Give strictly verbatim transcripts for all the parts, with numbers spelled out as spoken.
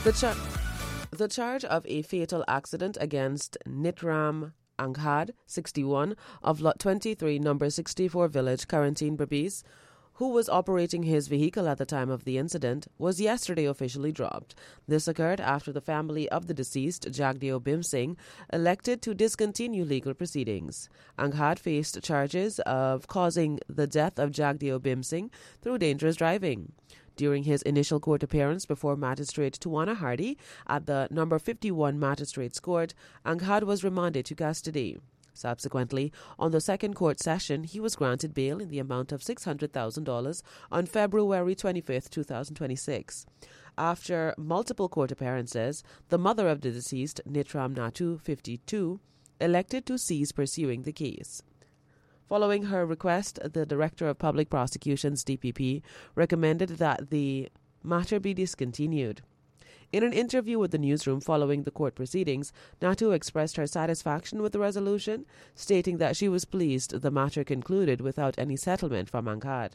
The, char- the charge of a fatal accident against Nitram Anghad, sixty-one, of Lot twenty-three, number sixty-four village, Quarantine Berbice, who was operating his vehicle at the time of the incident, was yesterday officially dropped. This occurred after the family of the deceased, Jagdeo Bim Singh, elected to discontinue legal proceedings. Anghad faced charges of causing the death of Jagdeo Bim Singh through dangerous driving. During his initial court appearance before Magistrate Tuwana Hardy at the number fifty-one Magistrates Court, Anghad was remanded to custody. Subsequently, on the second court session, he was granted bail in the amount of six hundred thousand dollars on February twenty-fifth, twenty twenty-six. After multiple court appearances, the mother of the deceased, Nitram Natu, fifty-two, elected to cease pursuing the case. Following her request, the Director of Public Prosecutions, D P P, recommended that the matter be discontinued. In an interview with the newsroom following the court proceedings, Natu expressed her satisfaction with the resolution, stating that she was pleased the matter concluded without any settlement from Anghad.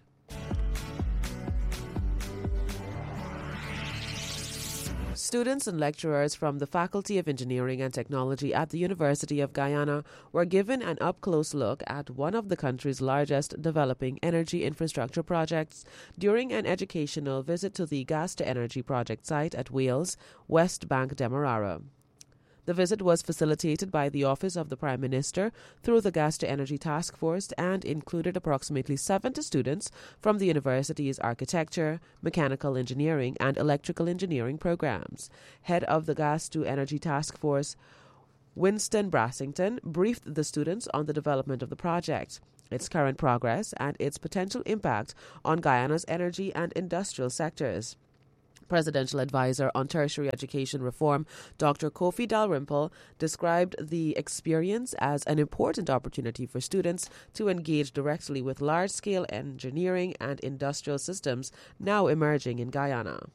Students and lecturers from the Faculty of Engineering and Technology at the University of Guyana were given an up-close look at one of the country's largest developing energy infrastructure projects during an educational visit to the Gas-to-Energy project site at Wales, West Bank Demerara. The visit was facilitated by the Office of the Prime Minister through the Gas-to-Energy Task Force and included approximately seventy students from the university's architecture, mechanical engineering, and electrical engineering programs. Head of the Gas-to-Energy Task Force, Winston Brassington, briefed the students on the development of the project, its current progress, and its potential impact on Guyana's energy and industrial sectors. Presidential Advisor on Tertiary Education Reform, Doctor Kofi Dalrymple, described the experience as an important opportunity for students to engage directly with large-scale engineering and industrial systems now emerging in Guyana.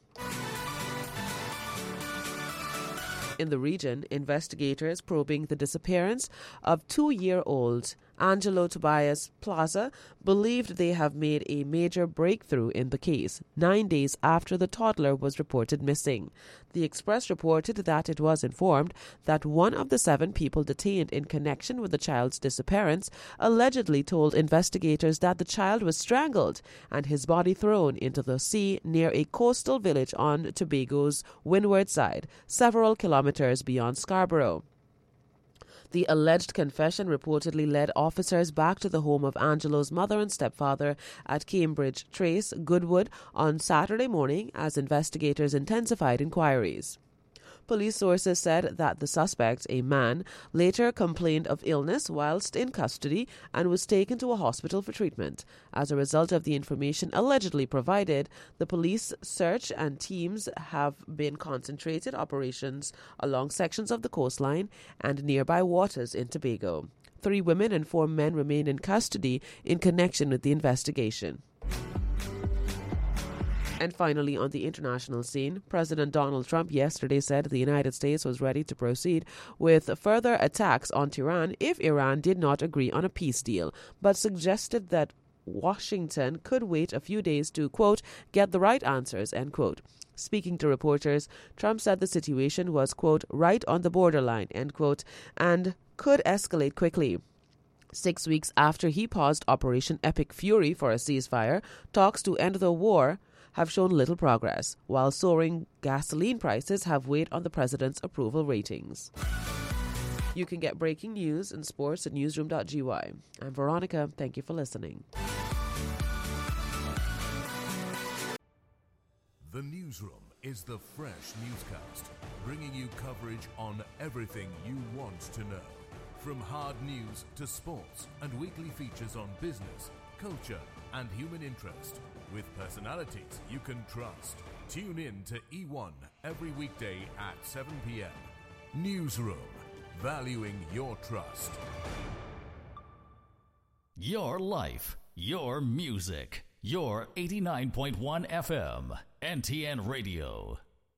In the region, investigators probing the disappearance of two-year-old Angelo Tobias Plaza believed they have made a major breakthrough in the case, nine days after the toddler was reported missing. The Express reported that it was informed that one of the seven people detained in connection with the child's disappearance allegedly told investigators that the child was strangled and his body thrown into the sea near a coastal village on Tobago's windward side, several kilometers beyond Scarborough. The alleged confession reportedly led officers back to the home of Angelo's mother and stepfather at Cambridge Trace, Goodwood, on Saturday morning as investigators intensified inquiries. Police sources said that the suspect, a man, later complained of illness whilst in custody and was taken to a hospital for treatment. As a result of the information allegedly provided, the police search and teams have been concentrated operations along sections of the coastline and nearby waters in Tobago. Three women and four men remain in custody in connection with the investigation. And finally, on the international scene, President Donald Trump yesterday said the United States was ready to proceed with further attacks on Tehran if Iran did not agree on a peace deal, but suggested that Washington could wait a few days to, quote, get the right answers, end quote. Speaking to reporters, Trump said the situation was, quote, right on the borderline, end quote, and could escalate quickly. Six weeks after he paused Operation Epic Fury for a ceasefire, talks to end the war have shown little progress, while soaring gasoline prices have weighed on the president's approval ratings. You can get breaking news and sports at newsroom dot g y. I'm Veronica. Thank you for listening. The Newsroom is the fresh newscast, bringing you coverage on everything you want to know. From hard news to sports and weekly features on business, culture, and human interest, with personalities you can trust. Tune in to E one every weekday at seven p.m. Newsroom, valuing your trust. Your life, your music, your eighty-nine point one F M, N T N Radio.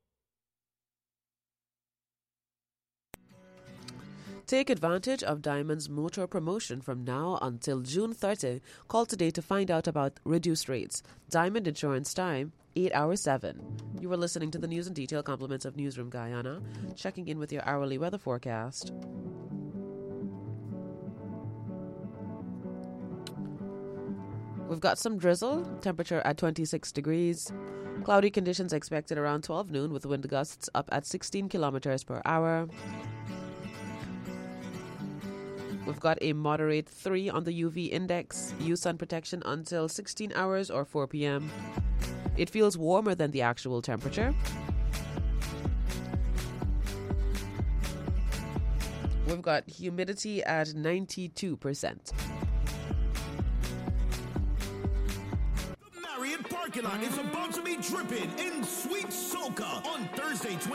Take advantage of Diamond's motor promotion from now until June thirtieth. Call today to find out about reduced rates. Diamond Insurance Time, eight hour seven. You were listening to the News in Detail, compliments of Newsroom Guyana, checking in with your hourly weather forecast. We've got some drizzle, temperature at twenty-six degrees. Cloudy conditions expected around twelve noon with wind gusts up at sixteen kilometers per hour. We've got a moderate three on the U V index. Use sun protection until sixteen hours or four p.m. It feels warmer than the actual temperature. We've got humidity at ninety-two percent. The Marriott parking lot is about to be dripping in sweet soca on Thursday,